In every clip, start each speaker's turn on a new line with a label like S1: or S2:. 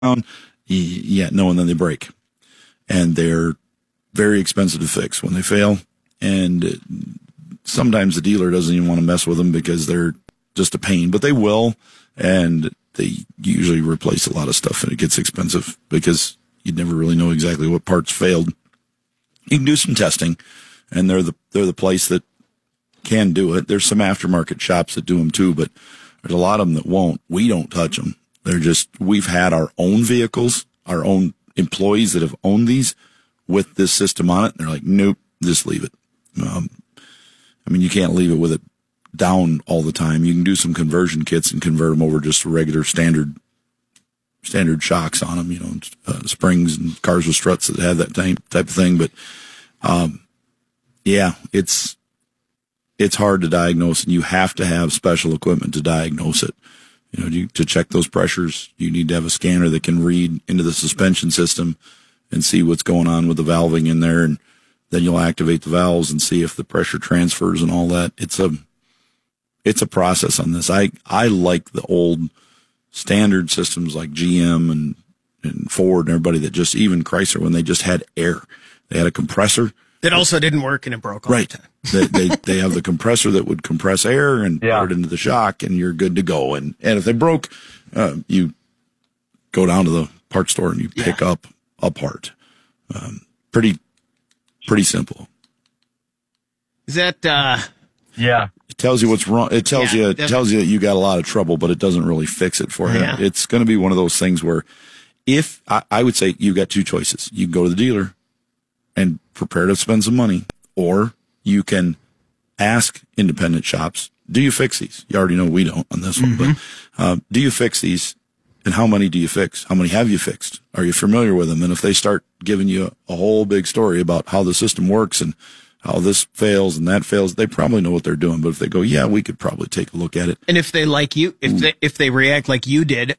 S1: no, and then they break. And they're very expensive to fix when they fail. And sometimes the dealer doesn't even want to mess with them because they're just a pain, but they will. And they usually replace a lot of stuff, and it gets expensive because you'd never really know exactly what parts failed. You can do some testing, and they're the place that can do it. There's some aftermarket shops that do them too, but there's a lot of them that won't. We don't touch them. We've had our own vehicles, our own employees that have owned these with this system on it. And they're like, nope, just leave it. You can't leave it with it down all the time. You can do some conversion kits and convert them over just to regular standard shocks on them, springs and cars with struts that have that type of thing. But, it's hard to diagnose, and you have to have special equipment to diagnose it. To check those pressures, you need to have a scanner that can read into the suspension system and see what's going on with the valving in there. And then you'll activate the valves and see if the pressure transfers and all that. It's a process on this. I like the old standard systems like GM and Ford and everybody that just, even Chrysler, when they just had air. They had a compressor.
S2: That also didn't work and it broke all the time.
S1: They have the compressor that would compress air and put it into the shock, and you're good to go. And if they broke, you go down to the parts store and you pick up a part. Pretty simple.
S2: Is that,
S1: It tells you what's wrong. It tells you that you got a lot of trouble, but it doesn't really fix it for you. It's going to be one of those things where I would say you've got two choices. You can go to the dealer and prepare to spend some money, or you can ask independent shops, do you fix these? You already know we don't on this one, but do you fix these, and how many do you fix? How many have you fixed? Are you familiar with them? And if they start giving you a whole big story about how the system works and how this fails and that fails, they probably know what they're doing. But if they go, we could probably take a look at it.
S2: And if they like you, if they react like you did,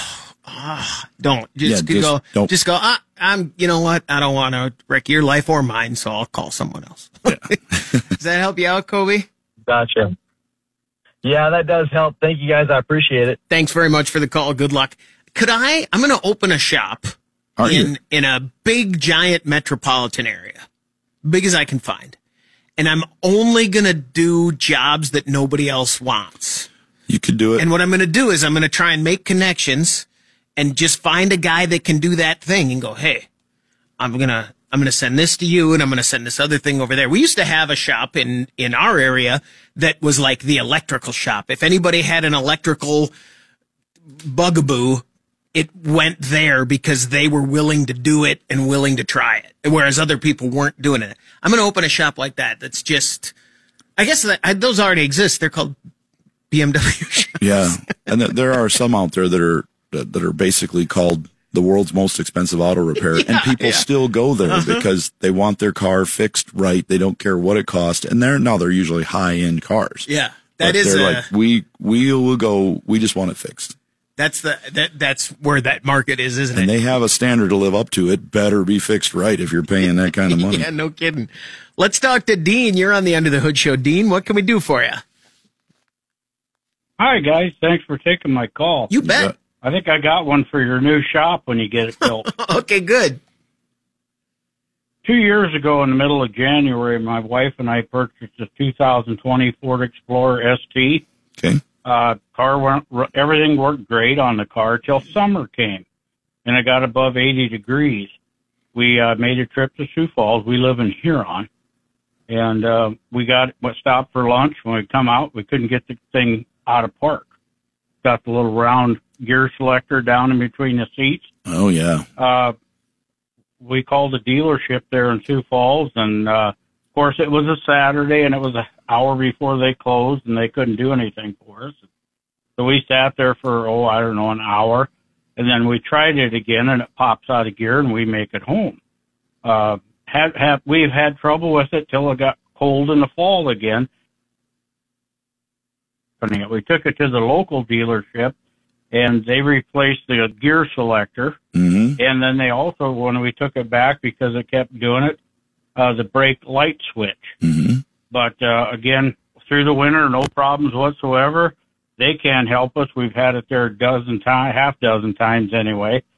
S2: don't go, you know what? I don't want to wreck your life or mine, so I'll call someone else. Does that help you out, Kobe?
S3: Gotcha. Yeah, that does help. Thank you, guys. I appreciate it.
S2: Thanks very much for the call. Good luck. I'm going to open a shop in a big, giant metropolitan area, big as I can find. And I'm only going to do jobs that nobody else wants.
S1: You could do it.
S2: And what I'm going to do is I'm going to try and make connections and just find a guy that can do that thing and go, hey, I'm going to send this to you, and I'm going to send this other thing over there. We used to have a shop in our area that was like the electrical shop. If anybody had an electrical bugaboo, it went there because they were willing to do it and willing to try it, whereas other people weren't doing it. I'm going to open a shop like that. That's just, I guess those already exist. They're called BMW shops.
S1: Yeah. And there are some out there that are basically called the world's most expensive auto repair, and people still go there because they want their car fixed right. They don't care what it costs, and they're usually high end cars.
S2: Yeah,
S1: we will go. We just want it fixed.
S2: That's where that market is, isn't it?
S1: And they have a standard to live up to. It better be fixed right if you're paying that kind of money.
S2: Yeah, no kidding. Let's talk to Dean. You're on the Under the Hood show. Dean, what can we do for you?
S4: Hi, guys. Thanks for taking my call.
S2: You bet.
S4: I think I got one for your new shop when you get it built.
S2: Okay, good.
S4: 2 years ago, in the middle of January, my wife and I purchased a 2020 Ford Explorer ST.
S1: Okay.
S4: Everything worked great on the car till summer came, and it got above 80 degrees. We made a trip to Sioux Falls. We live in Huron, and we stopped for lunch. When we come out, we couldn't get the thing out of park. Got the little round gear selector down in between the seats.
S1: Oh, yeah.
S4: We called the dealership there in Sioux Falls, and of course it was a Saturday, and it was an hour before they closed, and they couldn't do anything for us. So we sat there for, an hour, and then we tried it again, and it pops out of gear, and we make it home. We've had trouble with it till it got cold in the fall again. We took it to the local dealership, and they replaced the gear selector.
S1: Mm-hmm.
S4: And then they also, when we took it back because it kept doing it, the brake light switch.
S1: Mm-hmm.
S4: But again, through the winter, no problems whatsoever. They can't help us. We've had it there half dozen times anyway.